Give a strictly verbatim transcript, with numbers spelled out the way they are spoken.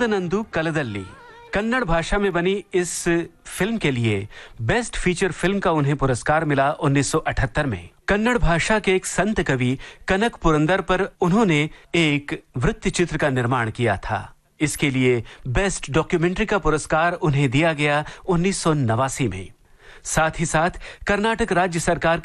कंदनंदु कलदल्ली कन्नड़ भाषा में बनी इस फिल्म के लिए बेस्ट फीचर फिल्म का उन्हें पुरस्कार मिला उन्नीस सौ अठहत्तर में। कन्नड़ भाषा के एक संत कवि कनक पुरंदर पर उन्होंने एक वृत्त चित्र का निर्माण किया था। इसके लिए बेस्ट डॉक्यूमेंट्री का पुरस्कार उन्हें दिया गया उन्नीस सौ नवासी में। साथ ही साथ कर्नाटक राज्य सरकार